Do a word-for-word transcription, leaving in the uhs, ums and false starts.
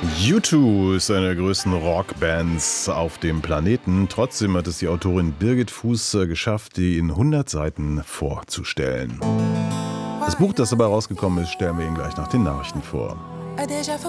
U zwei ist eine der größten Rockbands auf dem Planeten. Trotzdem hat es die Autorin Birgit Fuß geschafft, die in hundert Seiten vorzustellen. Das Buch, das dabei rausgekommen ist, stellen wir Ihnen gleich nach den Nachrichten vor.